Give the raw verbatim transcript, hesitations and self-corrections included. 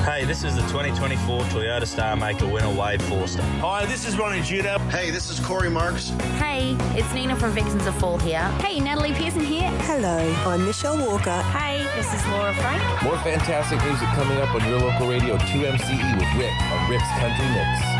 Hey, this is the twenty twenty-four Toyota Star Maker winner Wade Forster. Hi, this is Ronnie Judo. Hey, this is Corey Marks. Hey, it's Nina from Vixens of Fall here. Hey, Natalie Pearson here. Hello, I'm Michelle Walker. Hey, this is Laura Frank. More fantastic music coming up on your local radio, two M C E with Rick on Rick's Country Mix.